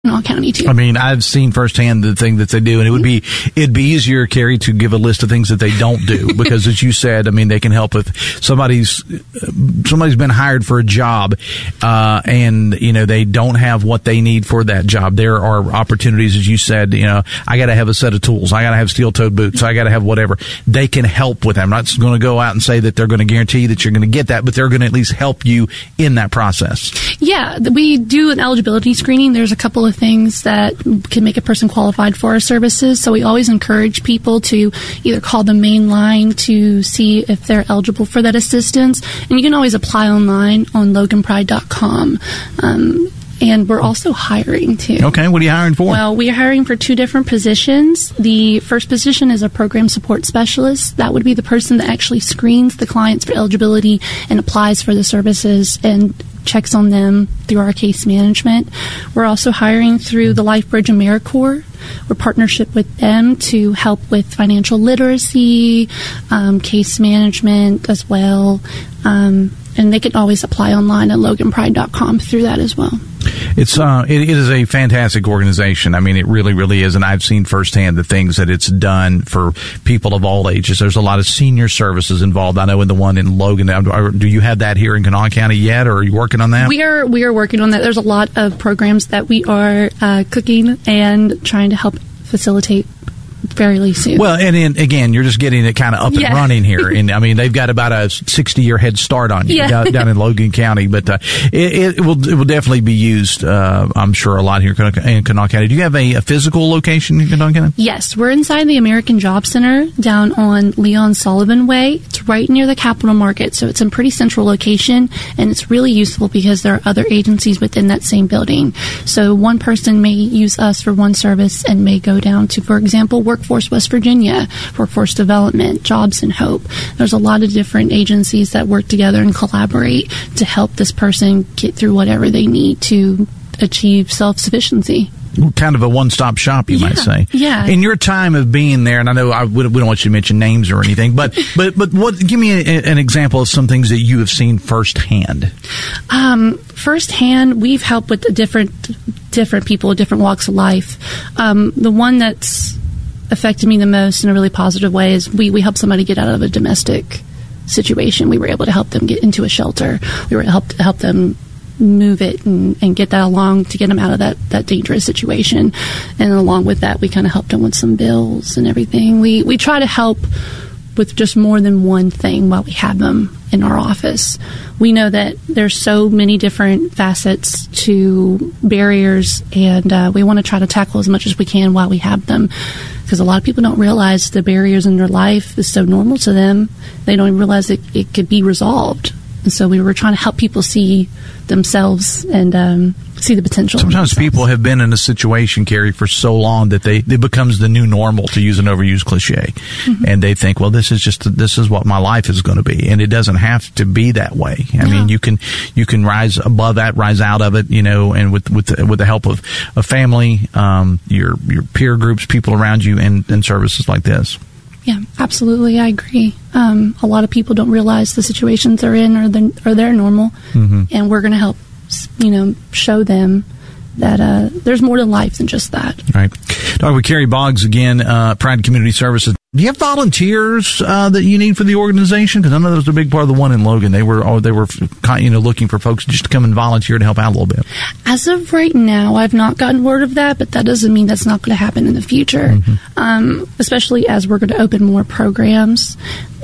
County too. I mean, I've seen firsthand the thing that they do, and it'd be easier, Carrie, to give a list of things that they don't do because, as you said, I mean, they can help if somebody's been hired for a job, and they don't have what they need for that job. There are opportunities, as you said. I got to have a set of tools. I got to have steel-toed boots. I got to have whatever. They can help with that. I'm not going to go out and say that they're going to guarantee that you're going to get that, but they're going to at least help you in that process. Yeah, we do an eligibility screening. There's a couple of things that can make a person qualified for our services. So we always encourage people to either call the main line to see if they're eligible for that assistance. And you can always apply online on loganpride.com. And we're also hiring, too. Okay, what are you hiring for? Well, we are hiring for 2 different positions. The first position is a program support specialist. That would be the person that actually screens the clients for eligibility and applies for the services and checks on them through our case management. We're also hiring through the LifeBridge AmeriCorps. We're partnership with them to help with financial literacy, case management as well. And they can always apply online at loganpride.com through that as well. It is a fantastic organization. I mean, it really, really is. And I've seen firsthand the things that it's done for people of all ages. There's a lot of senior services involved. I know in the one in Logan. Do you have that here in Kanawha County yet, or are you working on that? We are working on that. There's a lot of programs that we are cooking and trying to help facilitate fairly soon. Well, and then, again, you're just getting it kind of up and running here. And, I mean, they've got about a 60-year head start on you down in Logan County. But it will definitely be used, I'm sure, a lot here in Kanawha County. Do you have a physical location in Kanawha County? Yes. We're inside the American Job Center down on Leon Sullivan Way. It's right near the Capital Market, so it's a pretty central location, and it's really useful because there are other agencies within that same building. So one person may use us for one service and may go down to, for example, Workforce West Virginia, Workforce Development, Jobs and Hope. There's a lot of different agencies that work together and collaborate to help this person get through whatever they need to achieve self-sufficiency. Kind of a one-stop shop, you might say. Yeah. In your time of being there, and I know we don't want you to mention names or anything, but what? Give me an example of some things that you have seen firsthand. Firsthand, we've helped with the different people, different walks of life. The one that's affected me the most in a really positive way is we helped somebody get out of a domestic situation. We were able to help them get into a shelter. We were able to help them move it and get that along to get them out of that dangerous situation. And along with that, we kind of helped them with some bills and everything. We try to help with just more than one thing while we have them in our office. We know that there's so many different facets to barriers, and we want to try to tackle as much as we can while we have them, because a lot of people don't realize the barriers in their life is so normal to them. They don't even realize it could be resolved. And so we were trying to help people see themselves and see the potential. Sometimes people have been in a situation, Carrie, for so long that it becomes the new normal, to use an overused cliche. Mm-hmm. And they think, well, this is what my life is going to be. And it doesn't have to be that way. I mean, you can rise above that, rise out of it, and with the help of a family, your peer groups, people around you, and services like this. Yeah, absolutely. I agree. A lot of people don't realize the situations they're in or they're normal, mm-hmm. and we're going to help, show them that there's more to life than just that. Right. Talking with Carrie Boggs again, Pride Community Services. Do you have volunteers that you need for the organization? Because I know that was a big part of the one in Logan. They were looking for folks just to come and volunteer to help out a little bit. As of right now, I've not gotten word of that, but that doesn't mean that's not going to happen in the future. Mm-hmm. Especially as we're going to open more programs,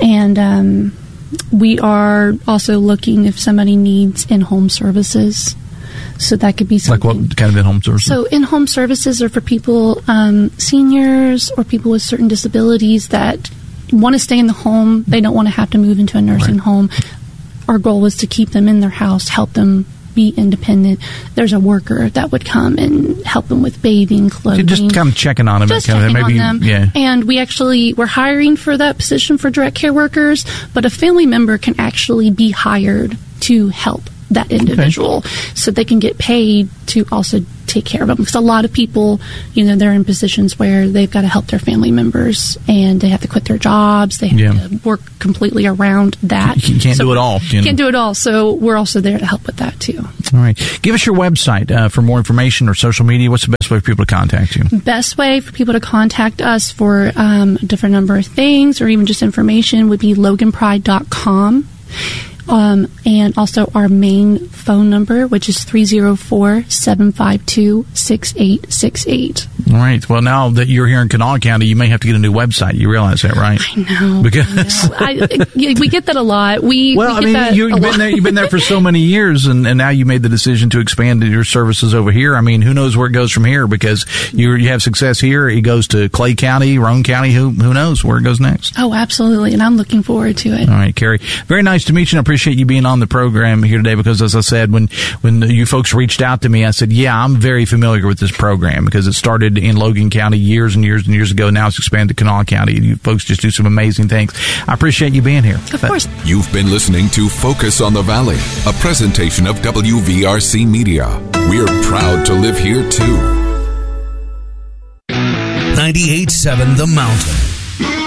and we are also looking if somebody needs in-home services. So that could be something. Like what kind of in-home services? So in-home services are for people, seniors or people with certain disabilities that want to stay in the home. They don't want to have to move into a nursing home. Our goal is to keep them in their house, help them be independent. There's a worker that would come and help them with bathing, clothing. Just kind of checking on them. Just checking on them. Yeah. And we're hiring for that position for direct care workers, but a family member can actually be hired to help that individual, so they can get paid to also take care of them. Because a lot of people, they're in positions where they've got to help their family members, and they have to quit their jobs. They have to work completely around that. You can't do it all. Can't do it all. So we're also there to help with that too. All right. Give us your website for more information or social media. What's the best way for people to contact you? Best way for people to contact us for a different number of things or even just information would be loganpride.com. And also our main phone number, which is 304-752-6868. All right. Well, now that you're here in Kanawha County, you may have to get a new website. You realize that, right? I know. Because we get that a lot. You've been there for so many years, and now you made the decision to expand your services over here. I mean, who knows where it goes from here? Because you have success here. It goes to Clay County, Roane County. Who knows where it goes next? Oh, absolutely. And I'm looking forward to it. All right, Carrie. Very nice to meet you. I appreciate you being on the program here today, because as I said, when you folks reached out to me, I said, yeah, I'm very familiar with this program because it started in Logan County years and years and years ago. Now it's expanded to Kanawha County. You folks just do some amazing things. I appreciate you being here. Of course. You've been listening to Focus on the Valley, a presentation of WVRC Media. We're proud to live here too. 98.7 The Mountain.